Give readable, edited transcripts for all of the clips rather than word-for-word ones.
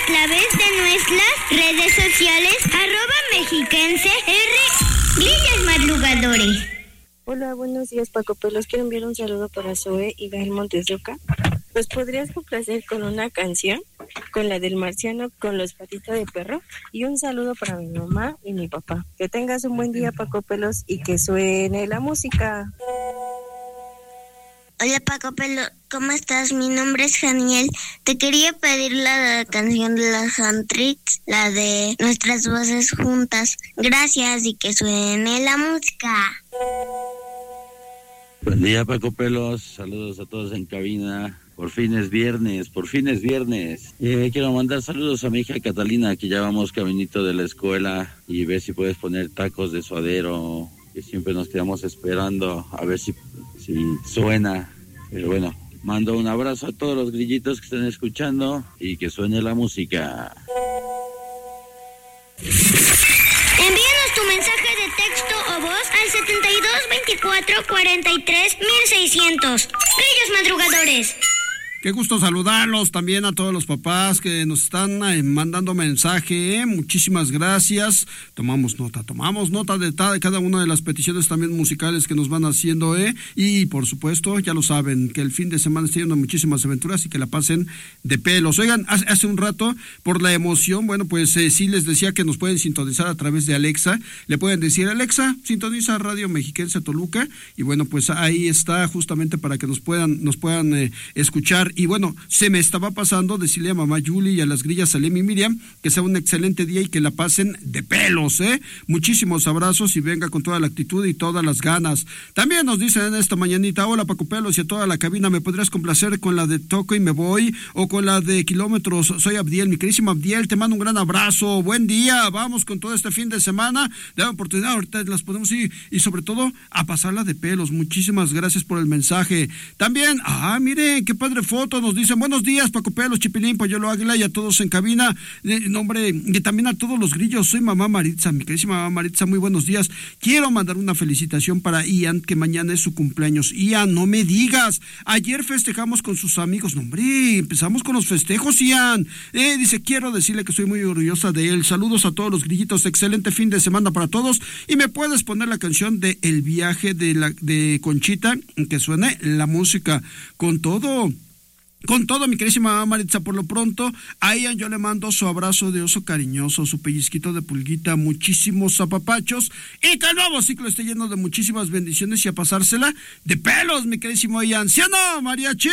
través de nuestras redes sociales, @mexiquense Grillos Madrugadores. Hola, buenos días, Paco Pelos. Quiero enviar un saludo para Zoe y Gael Montes de Oca. ¿Los podrías complacer con una canción? Con la del Marciano, con los patitas de perro. Y un saludo para mi mamá y mi papá. Que tengas un buen día, Paco Pelos, y que suene la música. Hola Paco Pelo, ¿cómo estás? Mi nombre es Janiel. Te quería pedir la canción de las Antrix, la de Nuestras Voces Juntas. Gracias y que suene la música. Buen día, Paco Pelos. Saludos a todos en cabina. Por fin es viernes. Quiero mandar saludos a mi hija Catalina, que ya vamos caminito de la escuela, y ver si puedes poner tacos de suadero, que siempre nos quedamos esperando a ver si suena. Pero bueno, mando un abrazo a todos los grillitos que estén escuchando y que suene la música. Envíanos tu mensaje de texto o voz al 7224431600. Grillos Madrugadores. Qué gusto saludarlos, también a todos los papás que nos están mandando mensaje, muchísimas gracias. Tomamos nota de cada una de las peticiones también musicales que nos van haciendo, y por supuesto, ya lo saben, que el fin de semana está lleno de muchísimas aventuras y que la pasen de pelos. Oigan, hace un rato, por la emoción, bueno, pues sí les decía que nos pueden sintonizar a través de Alexa. Le pueden decir, Alexa, sintoniza Radio Mexiquense Toluca, y bueno, pues ahí está justamente para que nos puedan escuchar. Y bueno, se me estaba pasando decirle a mamá Yuli y a las grillas Salem y Miriam que sea un excelente día y que la pasen de pelos, Muchísimos abrazos y venga con toda la actitud y todas las ganas. También nos dicen en esta mañanita, hola Paco Pelos y a toda la cabina, ¿me podrías complacer con la de Toco y Me Voy o con la de Kilómetros? Soy Abdiel, mi queridísimo Abdiel, te mando un gran abrazo, buen día, vamos con todo este fin de semana, de la oportunidad, ahorita las podemos ir y sobre todo a pasarla de pelos. Muchísimas gracias por el mensaje. También, miren, qué padre foto, nos dicen, buenos días Paco Pelos, Chipilín, Polluelo Águila y a todos en cabina, nombre, y también a todos los grillos. Soy mamá Maritza, mi queridísima mamá Maritza, muy buenos días. Quiero mandar una felicitación para Ian, que mañana es su cumpleaños. Ian, no me digas, ayer festejamos con sus amigos. No, hombre, empezamos con los festejos, Ian. Dice, quiero decirle que estoy muy orgullosa de él. Saludos a todos los grillitos, excelente fin de semana para todos, y me puedes poner la canción de El Viaje de Conchita, que suene la música con todo, mi queridísima Maritza. Por lo pronto, a ella yo le mando su abrazo de oso cariñoso, su pellizquito de pulguita, muchísimos apapachos, y que el nuevo ciclo esté lleno de muchísimas bendiciones y a pasársela de pelos, mi queridísimo Ian. ¿Sí o no, mariachi?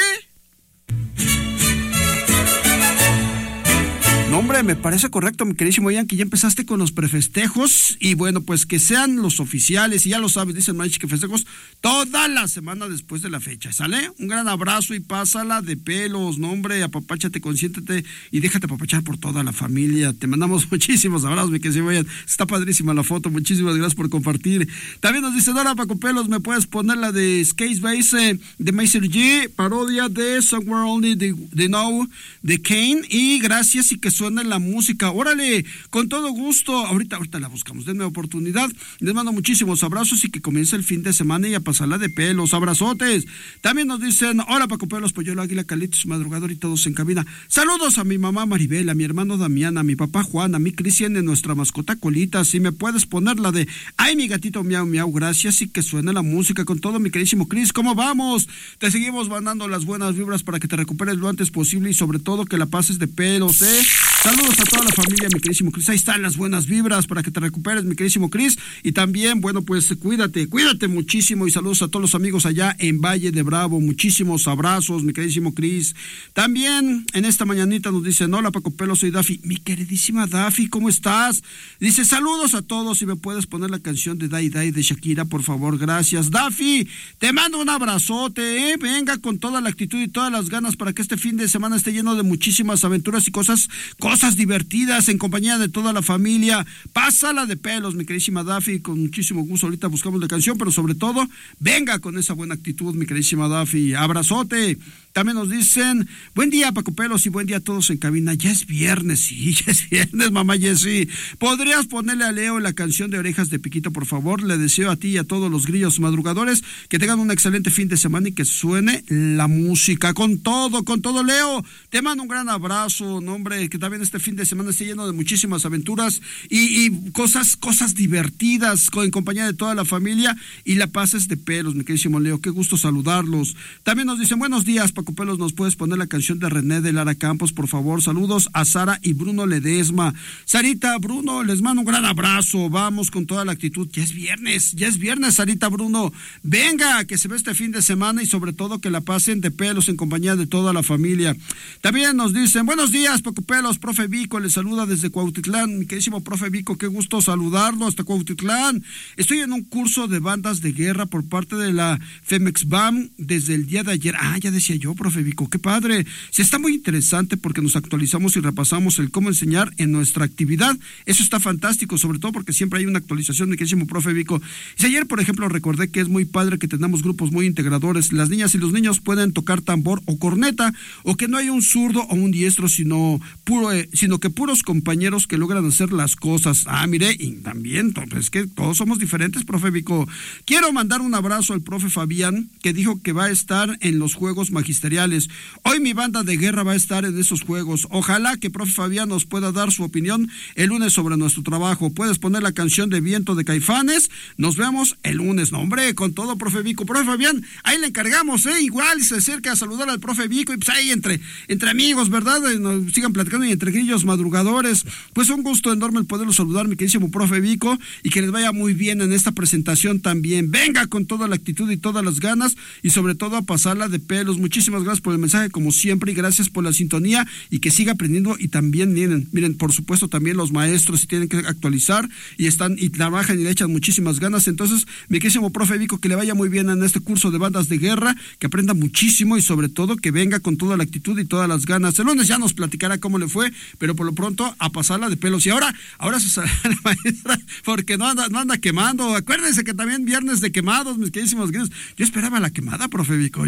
No, hombre, me parece correcto, mi queridísimo Ian, que ya empezaste con los prefestejos, y bueno, pues que sean los oficiales, y ya lo sabes, dice el mariachi, que festejos toda la semana después de la fecha, ¿sale? Un gran abrazo y pásala de pelos, no, hombre, apapáchate, consiéntete y déjate apapachar por toda la familia. Te mandamos muchísimos abrazos, mi queridísimo Ian, está padrísima la foto, muchísimas gracias por compartir. También nos dice, hola Paco Pelos, ¿me puedes poner la de Skate Base de Mazer G, parodia de Somewhere Only the Know de Kane? Y gracias, y que suene la música. Órale, con todo gusto. Ahorita la buscamos. Denme oportunidad. Les mando muchísimos abrazos y que comience el fin de semana y a pasarla de pelos. Abrazotes. También nos dicen, hola Paco Pelos, Polluelo Águila, Calitos, Madrugador y todos en cabina. Saludos a mi mamá Maribel, a mi hermano Damián, a mi papá Juan, a mi Cristian, de nuestra mascota Colita. Si me puedes poner la de ay, mi gatito miau miau, gracias, y que suene la música con todo, mi queridísimo Cris. ¿Cómo vamos? Te seguimos mandando las buenas vibras para que te recuperes lo antes posible y sobre todo que la pases de pelos, Saludos a toda la familia, mi queridísimo Cris. Ahí están las buenas vibras para que te recuperes, mi queridísimo Cris. Y también, bueno, pues cuídate muchísimo. Y saludos a todos los amigos allá en Valle de Bravo. Muchísimos abrazos, mi queridísimo Cris. También en esta mañanita nos dicen, hola Paco Pelos, soy Dafi. Mi queridísima Dafi, ¿cómo estás? Dice, saludos a todos, y me puedes poner la canción de Dai Dai de Shakira, por favor, gracias. Dafi, te mando un abrazote, Venga con toda la actitud y todas las ganas para que este fin de semana esté lleno de muchísimas aventuras y cosas divertidas en compañía de toda la familia. Pásala de pelos, mi queridísima Dafi, con muchísimo gusto. Ahorita buscamos la canción, pero sobre todo, venga con esa buena actitud, mi queridísima Dafi. Abrazote. También nos dicen, buen día Paco Pelos y buen día a todos en cabina. Ya es viernes, sí, ya es viernes, mamá Jessie. ¿Podrías ponerle a Leo la canción de Orejas de Piquito, por favor? Le deseo a ti y a todos los grillos madrugadores que tengan un excelente fin de semana y que suene la música con todo, Leo. Te mando un gran abrazo, nombre, que también este fin de semana esté lleno de muchísimas aventuras y cosas divertidas en compañía de toda la familia y la pases de pelos, mi queridísimo Leo. Qué gusto saludarlos. También nos dicen, buenos días, Paco Pelos, ¿nos puedes poner la canción de René de Lara Campos, por favor? Saludos a Sara y Bruno Ledesma. Sarita, Bruno, les mando un gran abrazo. Vamos con toda la actitud. Ya es viernes, Sarita, Bruno. Venga, que se ve este fin de semana y sobre todo que la pasen de pelos en compañía de toda la familia. También nos dicen, buenos días, Paco Pelos, profe Vico, les saluda desde Cuautitlán. Mi queridísimo profe Vico, qué gusto saludarlo hasta Cuautitlán. Estoy en un curso de bandas de guerra por parte de la FEMEXBAM desde el día de ayer. Ya decía yo, profe Vico, qué padre. Se está muy interesante porque nos actualizamos y repasamos el cómo enseñar en nuestra actividad. Eso está fantástico, sobre todo porque siempre hay una actualización, mi queridísimo profe Vico. Y ayer, por ejemplo, recordé que es muy padre que tenemos grupos muy integradores. Las niñas y los niños pueden tocar tambor o corneta, o que no hay un zurdo o un diestro, sino que puros compañeros que logran hacer las cosas. Mire, y también, es que todos somos diferentes, profe Vico. Quiero mandar un abrazo al profe Fabián, que dijo que va a estar en los Juegos Magisteriales. Hoy mi banda de guerra va a estar en esos juegos. Ojalá que profe Fabián nos pueda dar su opinión el lunes sobre nuestro trabajo. Puedes poner la canción de Viento de Caifanes. Nos vemos el lunes. No, hombre, con todo, profe Vico. Profe Fabián, ahí le encargamos, igual se acerca a saludar al profe Vico y pues ahí entre amigos, ¿verdad? Nos sigan platicando y entre grillos madrugadores. Pues un gusto enorme el poderlo saludar, mi queridísimo profe Vico, y que les vaya muy bien en esta presentación también. Venga con toda la actitud y todas las ganas y sobre todo a pasarla de pelos. Muchísimas gracias por el mensaje como siempre y gracias por la sintonía y que siga aprendiendo. Y también miren, por supuesto también los maestros si tienen que actualizar y trabajan y le echan muchísimas ganas. Entonces, mi queridísimo profe Vico, que le vaya muy bien en este curso de bandas de guerra, que aprenda muchísimo y sobre todo que venga con toda la actitud y todas las ganas. El lunes ya nos platicará cómo le fue, pero por lo pronto a pasarla de pelos. Y ahora se sale la maestra porque no anda quemando. Acuérdense que también viernes de quemados, mis queridísimos gringos. Yo esperaba la quemada, profe Vico,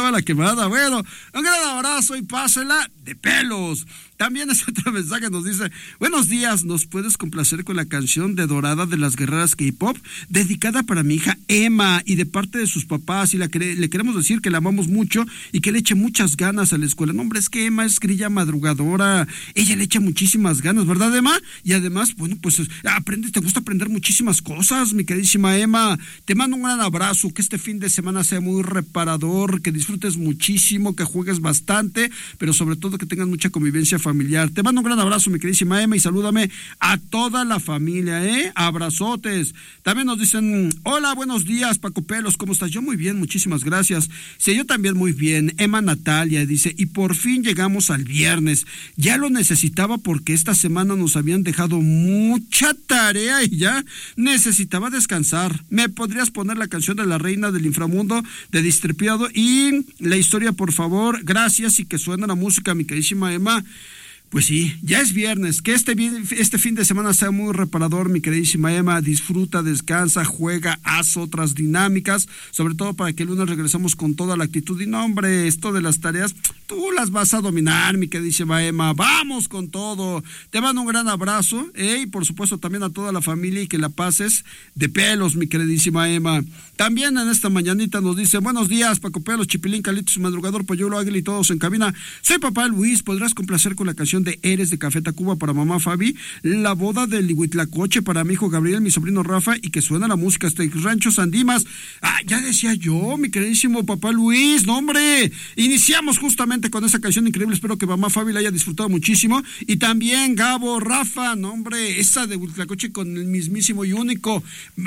Bueno, un gran abrazo y pásela de pelos. También este otro mensaje nos dice, buenos días, ¿nos puedes complacer con la canción de Dorada de las Guerreras K-Pop? Dedicada para mi hija Emma y de parte de sus papás, y le queremos decir que la amamos mucho y que le eche muchas ganas a la escuela. No, hombre, es que Emma es grilla madrugadora, ella le echa muchísimas ganas, ¿verdad, Emma? Y además, bueno, pues te gusta aprender muchísimas cosas, mi queridísima Emma. Te mando un gran abrazo, que este fin de semana sea muy reparador, que disfrutes muchísimo, que juegues bastante, pero sobre todo que tengas mucha convivencia familiar. Te mando un gran abrazo, mi queridísima Emma, y salúdame a toda la familia, abrazotes. También nos dicen, hola, buenos días, Paco Pelos, ¿cómo estás? Yo muy bien, muchísimas gracias. Sí, yo también muy bien. Emma Natalia dice, y por fin llegamos al viernes. Ya lo necesitaba porque esta semana nos habían dejado mucha tarea y ya necesitaba descansar. ¿Me podrías poner la canción de La Reina del Inframundo de Distripiado y la historia, por favor? Gracias, y que suene la música, mi queridísima Emma. Pues sí, ya es viernes, que este fin de semana sea muy reparador, mi queridísima Emma. Disfruta, descansa, juega, haz otras dinámicas, sobre todo para que el lunes regresemos con toda la actitud. Y no, hombre, esto de las tareas, tú las vas a dominar, mi queridísima Emma. Vamos con todo. Te mando un gran abrazo, y por supuesto también a toda la familia, y que la pases de pelos, mi queridísima Emma. También en esta mañanita nos dice, buenos días, Paco Pelos, Chipilín, Calitos, Madrugador, Polluelo, Águila y todos en cabina. Soy papá Luis, ¿podrás complacer con la canción de Eres de Café Tacuba para mamá Fabi? La boda del Huitlacoche para mi hijo Gabriel, mi sobrino Rafa, y que suena la música hasta Rancho Sandimas. Ya decía yo, mi queridísimo papá Luis, no, hombre, iniciamos justamente con esa canción increíble. Espero que mamá Fabi la haya disfrutado muchísimo, y también Gabo, Rafa, no, hombre, esa de Huitlacoche con el mismísimo y único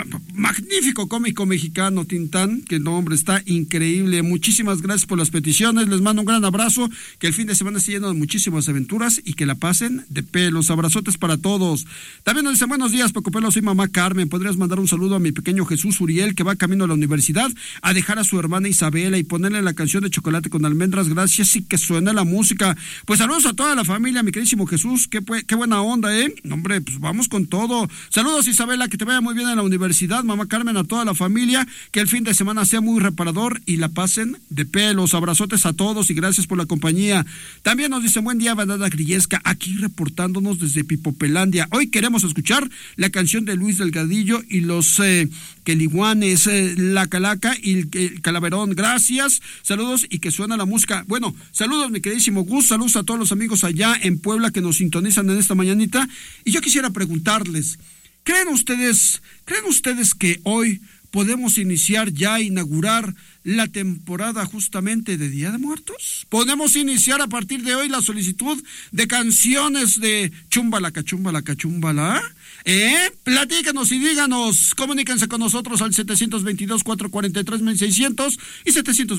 magnífico cómico mexicano Tintán, que no, hombre, está increíble. Muchísimas gracias por las peticiones, les mando un gran abrazo, que el fin de semana esté lleno de muchísimas aventuras y que la pasen de pelos. Abrazotes para todos. También nos dicen, buenos días, Paco Pelos, soy mamá Carmen. ¿Podrías mandar un saludo a mi pequeño Jesús Uriel, que va camino a la universidad a dejar a su hermana Isabela, y ponerle la canción de Chocolate con Almendras? Gracias, y que suene la música. Pues saludos a toda la familia, mi queridísimo Jesús. Qué buena onda, hombre, pues vamos con todo. Saludos, Isabela, que te vaya muy bien en la universidad. Mamá Carmen, a toda la familia, que el fin de semana sea muy reparador y la pasen de pelos. Abrazotes a todos y gracias por la compañía. También nos dicen, buen día, bandada grillera. Illesca, aquí reportándonos desde Pipopelandia. Hoy queremos escuchar la canción de Luis Delgadillo y los Queliguanes, La Calaca y el Calaverón. Gracias, saludos y que suena la música. Bueno, saludos mi queridísimo Gus, saludos a todos los amigos allá en Puebla que nos sintonizan en esta mañanita. Y yo quisiera preguntarles, ¿creen ustedes que hoy podemos iniciar ya, inaugurar la temporada justamente de Día de Muertos? ¿Podemos iniciar a partir de hoy la solicitud de canciones de Chumbalaca, Chumbalaca, Chumbala? Platícanos y díganos, comuníquense con nosotros al 722-443-1600 y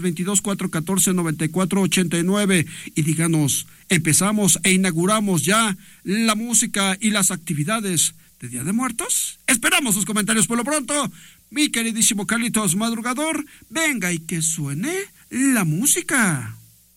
722-414-9489 y díganos, empezamos e inauguramos ya la música y las actividades de Día de Muertos. Esperamos sus comentarios por lo pronto. Mi queridísimo Carlitos Madrugador, venga y que suene la música.